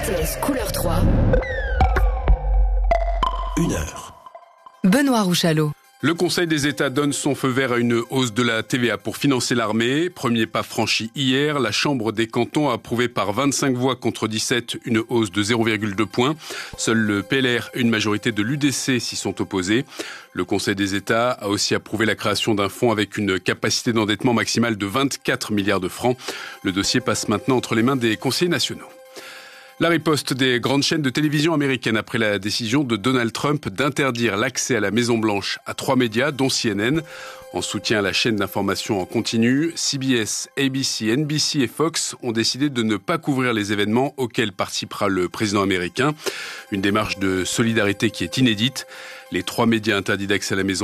RTS couleur 3. 1 heure. Benoît Rouchalot. Le Conseil des États donne son feu vert à une hausse de la TVA pour financer l'armée. Premier pas franchi hier, la Chambre des cantons a approuvé par 25 voix contre 17 une hausse de 0,2 points. Seul le PLR et une majorité de l'UDC s'y sont opposés. Le Conseil des États a aussi approuvé la création d'un fonds avec une capacité d'endettement maximale de 24 milliards de francs. Le dossier passe maintenant entre les mains des conseillers nationaux. La riposte des grandes chaînes de télévision américaines après la décision de Donald Trump d'interdire l'accès à la Maison-Blanche à 3 médias, dont CNN. En soutien à la chaîne d'information en continu, CBS, ABC, NBC et Fox ont décidé de ne pas couvrir les événements auxquels participera le président américain. Une démarche de solidarité qui est inédite. Les 3 médias interdits d'accès à la Maison